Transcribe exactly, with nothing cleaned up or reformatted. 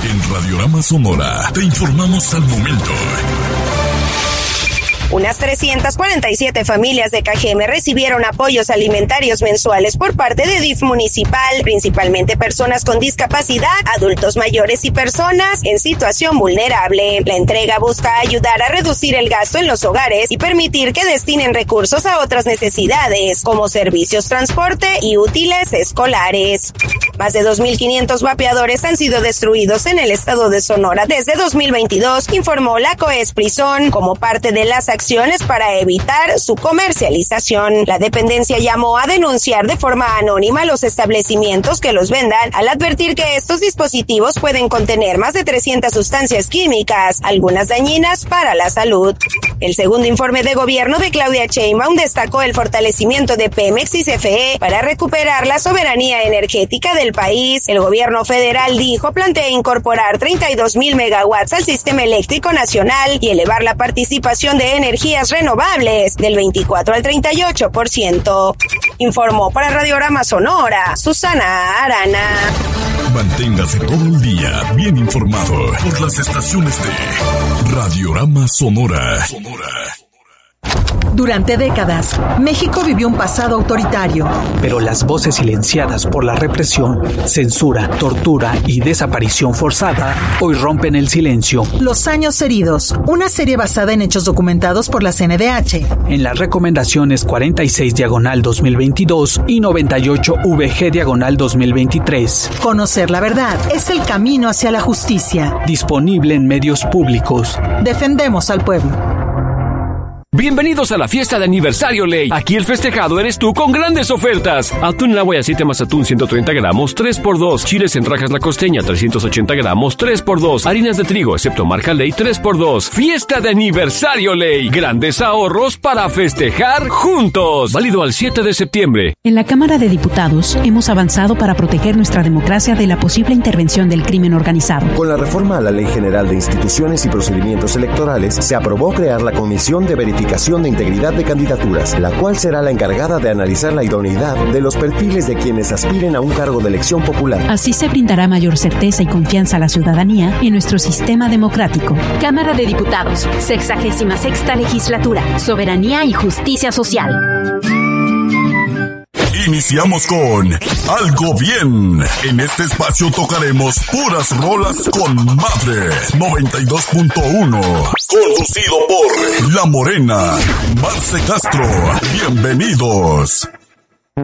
En Radiorama Sonora te informamos al momento. Unas trescientas cuarenta y siete familias de Cajeme recibieron apoyos alimentarios mensuales por parte de D I F municipal, principalmente personas con discapacidad, adultos mayores y personas en situación vulnerable. La entrega busca ayudar a reducir el gasto en los hogares y permitir que destinen recursos a otras necesidades, como servicios, transporte y útiles escolares. Más de dos mil quinientos vapeadores han sido destruidos en el estado de Sonora desde dos mil veintidós, informó la Coesprizón, como parte de las acciones para evitar su comercialización. La dependencia llamó a denunciar de forma anónima los establecimientos que los vendan, al advertir que estos dispositivos pueden contener más de trescientas sustancias químicas, algunas dañinas para la salud. El segundo informe de gobierno de Claudia Sheinbaum destacó el fortalecimiento de Pemex y C F E para recuperar la soberanía energética del país. El gobierno federal dijo plantea incorporar treinta y dos mil megawatts al sistema eléctrico nacional y elevar la participación de energías renovables del veinticuatro al treinta y ocho por ciento. Informó para Radiorama Sonora, Susana Arana. Manténgase todo el día bien informado por las estaciones de Radiorama Sonora. Sonora. Durante décadas, México vivió un pasado autoritario. Pero las voces silenciadas por la represión, censura, tortura y desaparición forzada hoy rompen el silencio. Los años heridos, una serie basada en hechos documentados por la C N D H. En las recomendaciones cuarenta y seis diagonal dos mil veintidós y noventa y ocho V G diagonal dos mil veintitrés. Conocer la verdad es el camino hacia la justicia. Disponible en medios públicos. Defendemos al pueblo. Bienvenidos a la fiesta de aniversario Ley. Aquí el festejado eres tú con grandes ofertas. Atún en agua y aceite más atún ciento treinta gramos, tres por dos. Chiles en rajas la costeña, trescientos ochenta gramos, tres por dos. Harinas de trigo, excepto marca Ley, tres por dos. Fiesta de aniversario Ley. Grandes ahorros para festejar juntos. Válido al siete de septiembre. En la Cámara de Diputados hemos avanzado para proteger nuestra democracia de la posible intervención del crimen organizado. Con la reforma a la Ley General de Instituciones y Procedimientos Electorales, se aprobó crear la Comisión de Verificación de Integridad de Candidaturas, la cual será la encargada de analizar la idoneidad de los perfiles de quienes aspiren a un cargo de elección popular. Así se brindará mayor certeza y confianza a la ciudadanía en nuestro sistema democrático. Cámara de Diputados, sexagésima sexta legislatura, Soberanía y Justicia Social. Iniciamos con Algo Bien. En este espacio tocaremos puras rolas con madre. noventa y dos punto uno. Conducido por La Morena. Marce Castro. Bienvenidos.